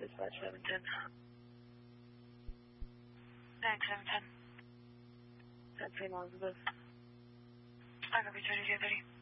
Dispatch 710. 9710. 10 Elizabeth. I copy 3230.